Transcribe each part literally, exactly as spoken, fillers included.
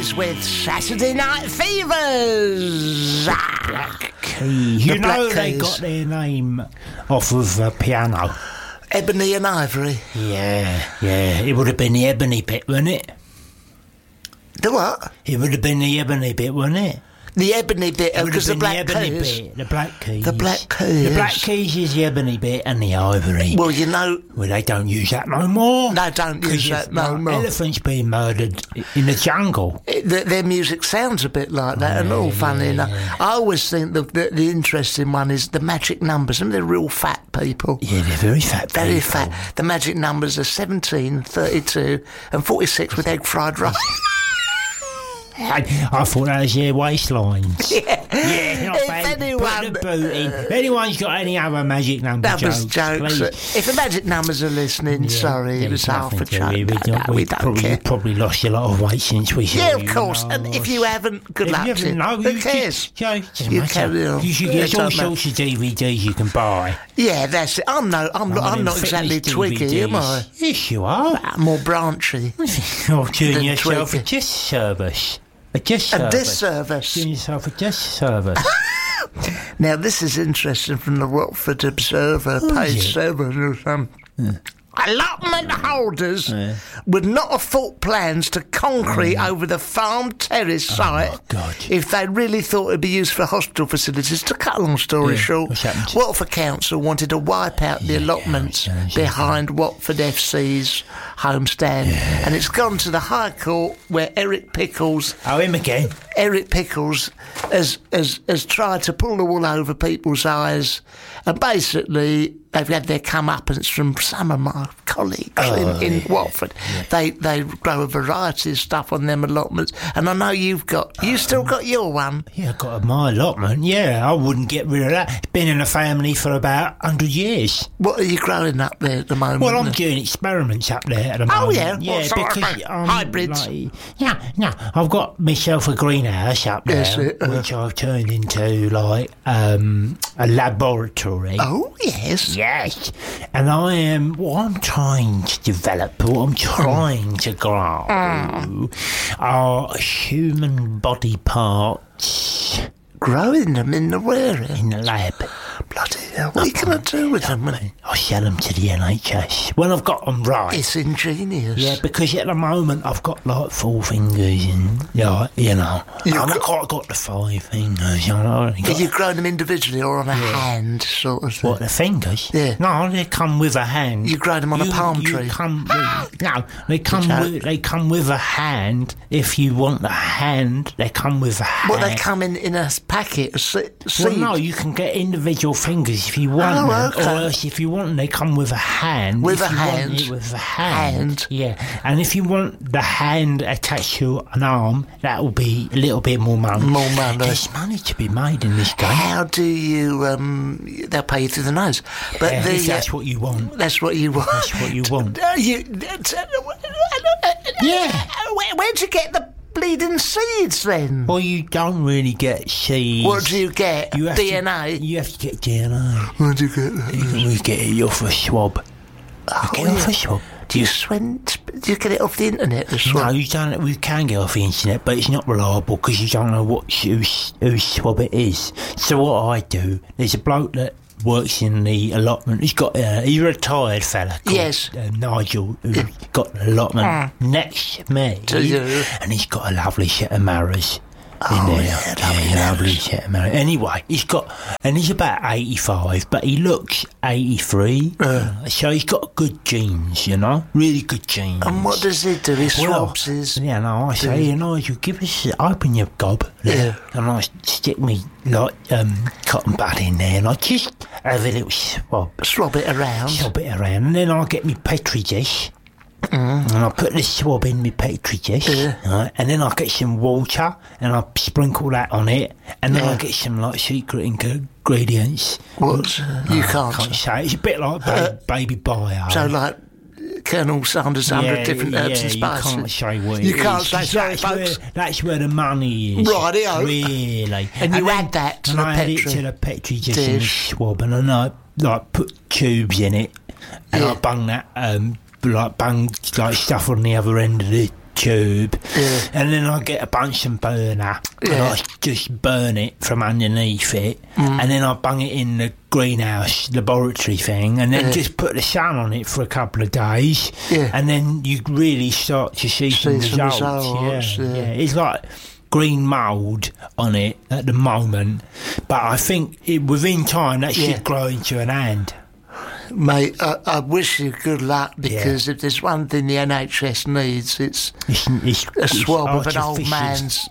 Keys with Saturday Night Fevers. Black Keys. You The know Black they Keys. got their name off of a piano. Ebony and Ivory. Yeah, yeah. It would have been the ebony bit, wouldn't it? The what? It would have been the ebony bit, wouldn't it? The ebony bit, It would because have the been Black the ebony Keys. bit, the Black Keys. The Black Keys. The Black Keys is the ebony bit and the ivory. Well, you know... Well, they don't use that no more. No, don't use 'Cause that if no not, more. Elephants being murdered in the jungle. It, the, their music sounds a bit like that, and all funny enough. I always think the, the the interesting one is the magic numbers, and they're real fat people. Yeah, they're very fat Very people. fat. The magic numbers are seventeen, thirty-two, and forty-six with egg fried rice. I, I thought that was their waistlines. Yeah. Yeah, not If bad. anyone- Put the boot in. If anyone's got any other magic number Numbers jokes, jokes. please. If the magic numbers are listening, Yeah, sorry, it there's was half a nothing to joke. it. We No, don't- no, we we don't probably, care. You've probably lost a lot of weight since we saw Yeah, you. of course. No, And if you haven't, good if luck you to haven't, you. no, Who you cares? Just, yeah, it doesn't You matter. carry on. You should Yeah, get it all don't matter. sorts of D V Ds you can buy. Yeah, that's it. I'm no, I'm, One not, of I'm them not exactly fitness twiggy, am I? D V Ds. Yes, you are. I'm more branchy. You're doing Than yourself a twiggy. disservice. A disservice. A disservice. Doing yourself a disservice. Now, this is interesting from the Watford Observer, page is it? seven or something. Allotment holders Yeah. would not have thought plans to concrete over the farm terrace site my God. if they really thought it'd be used for hospital facilities. To cut a long story Yeah, short, what's happened? Watford Council wanted to wipe out the Yeah, allotments yeah, yeah. behind Watford F C's homestand, and it's gone to the High Court where Eric Pickles Oh, him again. Eric Pickles has, has has tried to pull the wool over people's eyes, and basically they've had their comeuppance from some of my colleagues Oh, in, in yeah. Watford. They they grow a variety of stuff on them allotments, and I know you've got you still got your one. Yeah, I got my allotment. Yeah, I wouldn't get rid of that. It's been in the family for about one hundred years. What are you growing up there at the moment? Well, I'm doing experiments up there at the moment. Oh, yeah? Yeah, What sort of because thing? I'm Hybrids? Like, yeah, no, I've got myself a greenhouse up there, Yes, uh, which I've turned into like um, a laboratory. Oh yes. Yes, and I am. What I'm trying to develop, what I'm trying to grow, are human body parts Growing them in the where? in the lab. Bloody hell! What are you going to do with them? I sell them to the N H S when I've got them right. It's ingenious. Yeah, because at the moment I've got like four fingers and, yeah, you know, You've I've got- got, got the five fingers, you know. I've Are got- you growing them individually or on a hand, sort of thing? What, the fingers? Yeah. No, they come with a hand. You grow them on a You- palm you tree? Come with, no, they come joke. with, they come with a hand. If you want the hand, they come with a hand. What, they come in, in a packet, a se- seed? Well, no, you can get individual fingers if you want Oh, them, okay. or else if you want them, they come with a hand. With if a you want hand. it with a hand. Hand. Yeah, and if you want the hand attached to an arm, that will be a little bit more money. More money. There's money to be made in this game. How do you, um, they'll pay you through the nose. But Yeah, the, if that's uh, what you want. that's what you want. That's what you want. Uh, you, Yeah. Where, where'd you get the bleeding seeds then? Well, you don't really get seeds. What do you get? You have D N A? To, you have to get D N A. Where'd you get that? You we get it off a swab. Oh, Get it off yeah. a swab. Do you, swim, do you get it off the internet? The No, swab? you don't. We can get off the internet, but it's not reliable because you don't know what whose whose swab it is. So what I do, there's a bloke that works in the allotment. He's got uh, he's a retired fella called Yes. uh, Nigel, who's got the allotment next to me, To you. and he's got a lovely set of mirrors. In Oh, there. yeah, lovely yeah, lovely set of mirrors. Anyway, he's got, and he's about eighty-five, but he looks eighty-three. Uh, so he's got good genes, you know, really good genes. And what does he do? He Well, swabs his... Yeah, no, I say, you know, you give us, open your gob, Yeah. and I stick me, like, um, cotton bud in there, and I just have a little swab, Swab it around. swab it around, and then I get me Petri dish, and I put the swab in my Petri dish, Yeah. right, and then I get some water, and I sprinkle that on it, and then Yeah. I get some, like, secret ingredients. What? Uh, you I can't. can't say, it's a bit like ba- baby bio. So, like, Colonel Sanders, a hundred Yeah, different herbs yeah, and spices. You can't say what You it can't is, say, 'cause sorry, that's folks. Where, that's where the money is. Rightio. Really. And you then- add that to and the I add it Petri to the Petri dish and the dish. swab, and then I like put tubes in it, and Yeah. I bung that um like bung like stuff on the other end of the tube, Yeah. and then I get a Bunsen burner and Yeah. I just burn it from underneath it, Mm. and then I bung it in the greenhouse laboratory thing, and then Yeah. just put the sun on it for a couple of days, Yeah. and then you really start to see, some, See some results. results, yeah, yeah. yeah, it's like green mould on it at the moment, but I think it, within time that should Yeah. grow into an hand. Mate, I, I wish you good luck, because if there's one thing the N H S needs, it's It's, it's, a it's swab of an old artificial. man's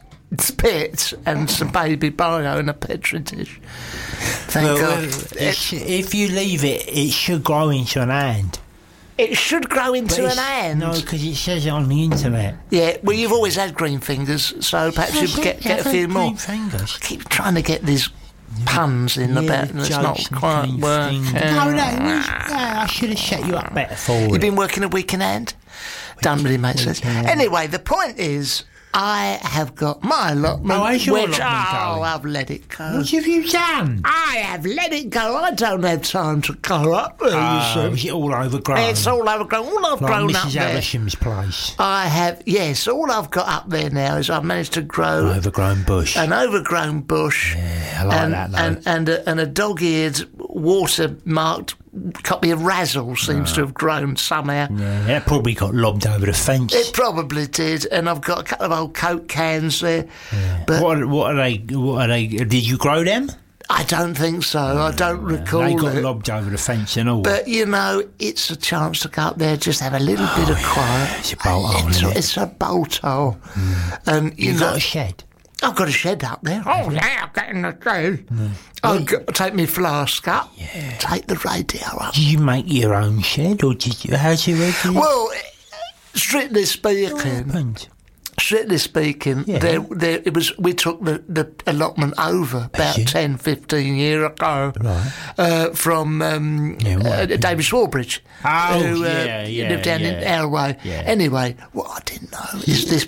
spit and some baby bio in a petri dish. Thank Well, God. well, It, it's- if you leave it, it should grow into an hand. it should grow into But an it's- hand. No, because it says it on the internet. Yeah, well, you've always had green fingers, so perhaps you get, get a few more. Green fingers. I keep trying to get these puns in the Yeah, back, and it's not jokes and quite green working. fingers. No, no, it was- yeah, I should have set you up better for You've it. been working a week in hand? Don't really make sense. weekend. Anyway, the point is, I have got my allotment, Oh, how's your which, allotment oh, going? I've let it go. What have you done? I have let it go. I don't have time to go up there, Oh, you is see. it all overgrown? It's all overgrown. All I've like grown up Missus there. Avisham's place. I have, yes, all I've got up there now is I've managed to grow Overgrown bush. an overgrown bush Yeah, I like and, that, though. and, and, a, and a dog-eared, water-marked copy of Razzle seems to have grown somehow. Yeah, that probably got lobbed over the fence. It probably did, and I've got a couple of old Coke cans there. But what, what are they? What are they? Did you grow them? I don't think so. I don't recall They got it. lobbed over the fence and all. But, you know, it's a chance to go up there, just have a little bit of quiet. it's a bolt hole, It's isn't a, it? it's a bolt hole. And, you You've know, got a shed. I've got a shed up there. Oh, yeah, get in the shed. I'll go, take my flask up, take the radio up. Did you make your own shed, or did you? How's it work? Well, strictly speaking, happened? strictly speaking, Yeah. there, there, it was. We took the, the allotment over about you? ten, fifteen years ago, Right. uh, from um, Yeah, what uh, happened? David Swarbridge, Oh, who uh, yeah, yeah, lived down in yeah. Elway. Yeah. Anyway, what I didn't know is this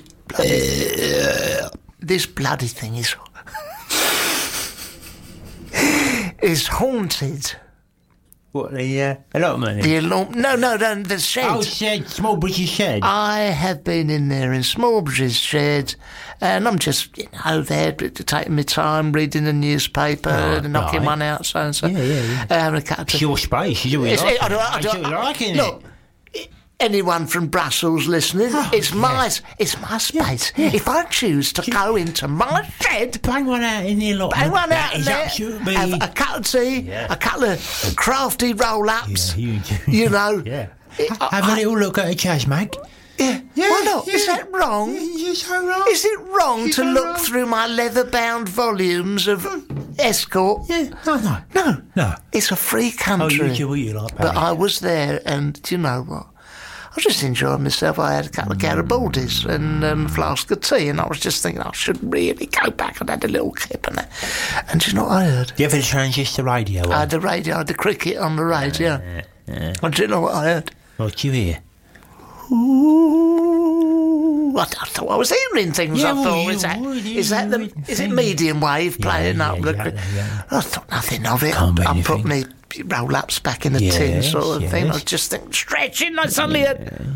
bloody, this bloody thing is is haunted. What the uh, allotment? The alarm, no, no, no, the shed. Oh, shed, small British shed. I have been in there in Smallbridge's shed, and I'm just, you know, there t- taking my time, reading the newspaper, Right, and knocking right. one out, so and so. Yeah, yeah, yeah. Uh, having a cup of It's tea. your space. You do what you It's- like. I don't- I You don't- do what you like, innit? Look, i- anyone from Brussels listening, Oh, it's my, yeah. it's my space. yeah. If I choose to go into my shed, Bang one out in the allotment. bang one That out in is there, absolutely. have a cup of tea, Yeah. a couple of crafty roll-ups, Yeah, you- you know. Yeah. It- I- Have a I- little look at a jazz mag. Yeah. Yeah, Why not? Is yeah. that wrong? You're so wrong. Is it wrong You're to so look wrong. through my leather-bound volumes of Escort? Yeah. No, no. No, No. it's a free Oh, country. you do what you like, But Barry. I was there, and do you know what? I was just enjoying myself. I had a couple of Garibaldis and um, a flask of tea, and I was just thinking I should really go back and had a little kip and that. And do you know what I heard? Do you have a transistor radio on? I had the radio, I had the cricket on the radio. And do you know what I heard? What do you hear? Ooh, I, I thought I was hearing things. Yeah, I well, thought, you is that would, you is that the would is it think. medium wave playing yeah, up? the exactly, yeah. I thought nothing of it. Can't be I, I put anything. my roll ups back in the tin, Yes, sort of thing. I yes. was just thinking, stretching. I suddenly heard.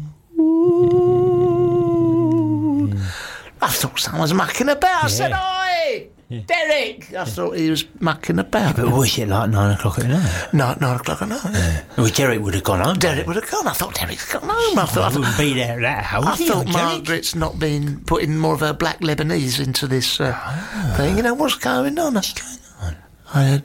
I thought someone was mucking about. I said, "Oi, Derek!" I thought he was mucking about. But was it like nine o'clock at night? Nine, nine o'clock at night. Well, Derek would have gone home. Derek would have gone. I thought Derek's gone home. I thought. I I thought wouldn't be there at that house. I would he, thought Derek? Margaret's not been putting more of her black Lebanese into this uh, thing. You know, what's going on? What's going on? I heard,